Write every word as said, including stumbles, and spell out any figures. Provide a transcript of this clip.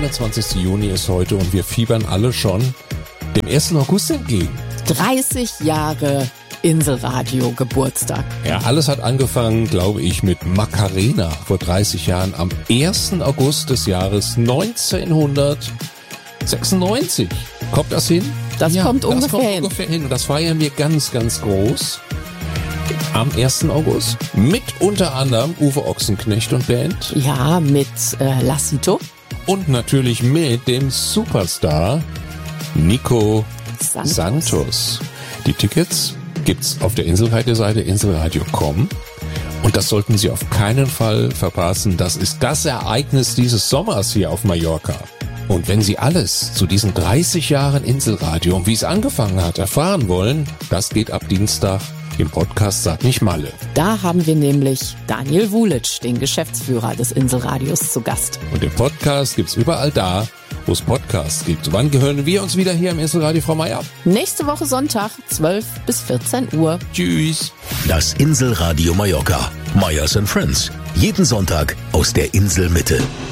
einundzwanzigsten Juni ist heute und wir fiebern alle schon dem ersten August entgegen. dreißig Jahre Inselradio Geburtstag. Ja, alles hat angefangen, glaube ich, mit Macarena vor dreißig Jahren am ersten August des Jahres neunzehnhundertsechsundneunzig. Kommt das hin? Das ja, kommt das ungefähr kommt hin. ungefähr hin. Und das feiern wir ganz, ganz groß am ersten August mit unter anderem Uwe Ochsenknecht und Band. Ja, mit äh, Lassito. Und natürlich mit dem Superstar Nico Santos. Santos. Die Tickets gibt's auf der Inselradio-Seite inselradio punkt com. Und das sollten Sie auf keinen Fall verpassen. Das ist das Ereignis dieses Sommers hier auf Mallorca. Und wenn Sie alles zu diesen dreißig Jahren Inselradio und wie es angefangen hat erfahren wollen, das geht ab Dienstag im Podcast Sag nicht Malle. Da haben wir nämlich Daniel Wulitsch, den Geschäftsführer des Inselradios, zu Gast. Und den Podcast gibt's überall da, wo es Podcasts gibt. Wann gehören wir uns wieder hier im Inselradio, Frau Meier? Nächste Woche Sonntag, zwölf bis vierzehn Uhr. Tschüss. Das Inselradio Mallorca. Meyers and Friends. Jeden Sonntag aus der Inselmitte.